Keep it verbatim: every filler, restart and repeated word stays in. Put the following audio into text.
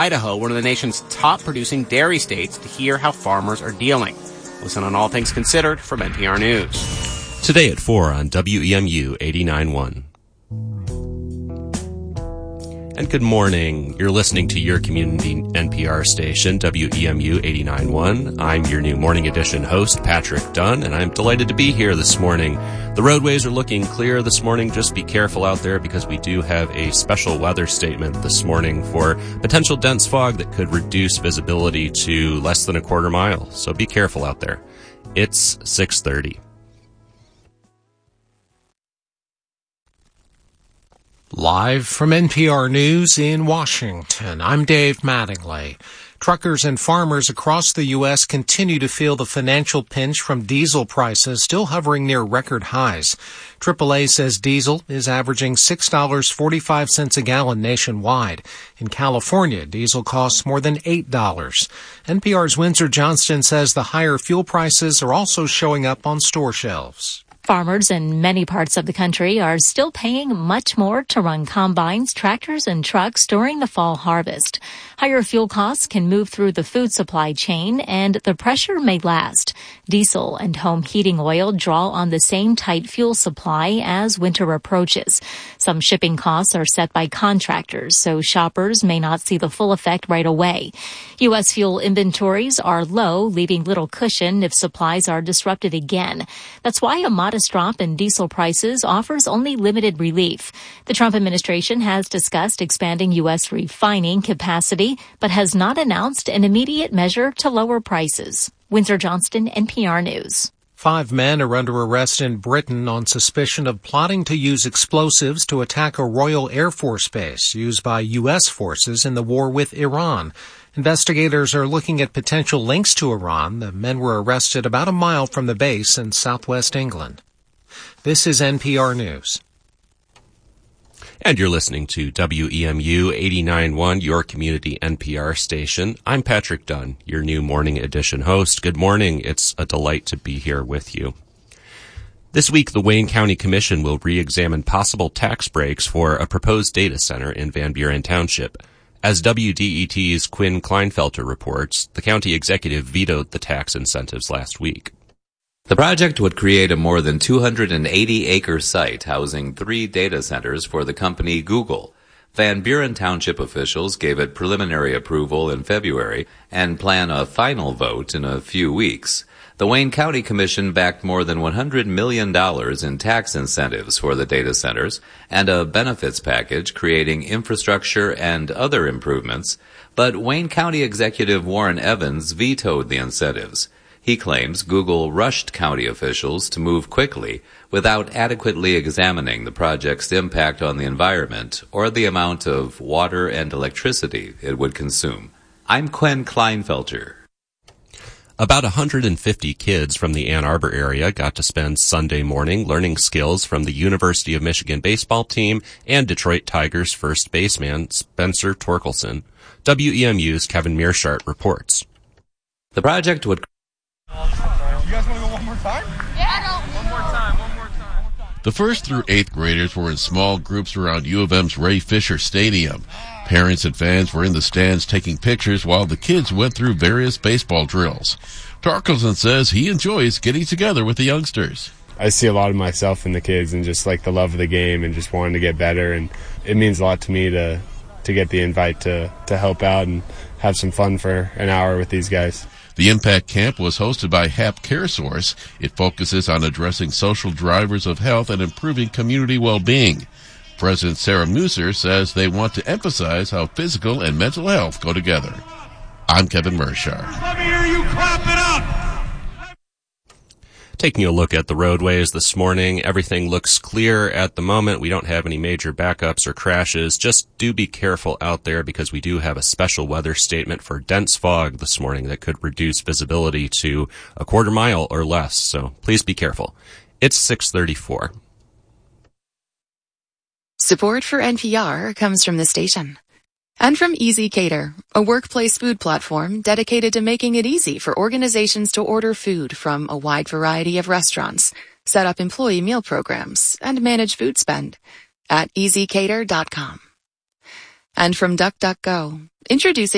Idaho, one of the nation's top producing dairy states, to hear how farmers are dealing. Listen on All Things Considered from N P R News. Today at four on W E M U eighty-nine point one. And good morning. You're listening to your community N P R station, W E M U eighty-nine point one. I'm your new Morning Edition host, Patrick Dunn, and I'm delighted to be here this morning. The roadways are looking clear this morning. Just be careful out there because we do have a special weather statement this morning for potential dense fog that could reduce visibility to less than a quarter mile. So be careful out there. It's six thirty. Live from N P R News in Washington, I'm Dave Mattingly. Truckers and farmers across the U S continue to feel the financial pinch from diesel prices still hovering near record highs. triple A says diesel is averaging six dollars and forty-five cents a gallon nationwide. In California, diesel costs more than eight dollars. N P R's Windsor Johnston says the higher fuel prices are also showing up on store shelves. Farmers in many parts of the country are still paying much more to run combines, tractors, and trucks during the fall harvest. Higher fuel costs can move through the food supply chain, and the pressure may last. Diesel and home heating oil draw on the same tight fuel supply as winter approaches. Some shipping costs are set by contractors, so shoppers may not see the full effect right away. U S fuel inventories are low, leaving little cushion if supplies are disrupted again. That's why a modest drop in diesel prices offers only limited relief. The Trump administration has discussed expanding U S refining capacity, but has not announced an immediate measure to lower prices. Windsor Johnston, N P R News. Five men are under arrest in Britain on suspicion of plotting to use explosives to attack a Royal Air Force base used by U S forces in the war with Iran. Investigators are looking at potential links to Iran. The men were arrested about a mile from the base in southwest England. This is N P R News. And you're listening to W E M U eighty-nine point one, your community N P R station. I'm Patrick Dunn, your new Morning Edition host. Good morning. It's a delight to be here with you. This week, the Wayne County Commission will re-examine possible tax breaks for a proposed data center in Van Buren Township. As W D E T's Quinn Kleinfelter reports, the county executive vetoed the tax incentives last week. The project would create a more than two hundred eighty acre site housing three data centers for the company Google. Van Buren Township officials gave it preliminary approval in February and plan a final vote in a few weeks. The Wayne County Commission backed more than one hundred million dollars in tax incentives for the data centers and a benefits package creating infrastructure and other improvements, but Wayne County Executive Warren Evans vetoed the incentives. He claims Google rushed county officials to move quickly without adequately examining the project's impact on the environment or the amount of water and electricity it would consume. I'm Quinn Kleinfelter. About one hundred fifty kids from the Ann Arbor area got to spend Sunday morning learning skills from the University of Michigan baseball team and Detroit Tigers first baseman Spencer Torkelson. W E M U's Kevin Mearshart reports. The project would... You guys want to go one more time? Yeah, one more time, one more time. The first through eighth graders were in small groups around U of M's Ray Fisher Stadium. Parents and fans were in the stands taking pictures while the kids went through various baseball drills. Torkelson says he enjoys getting together with the youngsters. I see a lot of myself in the kids and just like the love of the game and just wanting to get better, and it means a lot to me to to get the invite to, to help out and have some fun for an hour with these guys. The Impact Camp was hosted by H A P CareSource. It focuses on addressing social drivers of health and improving community well-being. President Sarah Musser says they want to emphasize how physical and mental health go together. I'm Kevin Mearshart. Let me hear you clap it up! Taking a look at the roadways this morning, everything looks clear at the moment. We don't have any major backups or crashes. Just do be careful out there because we do have a special weather statement for dense fog this morning that could reduce visibility to a quarter mile or less. So please be careful. It's six thirty-four. Support for N P R comes from the station. And from Easy Cater, a workplace food platform dedicated to making it easy for organizations to order food from a wide variety of restaurants, set up employee meal programs, and manage food spend at easy cater dot com. And from DuckDuckGo, introducing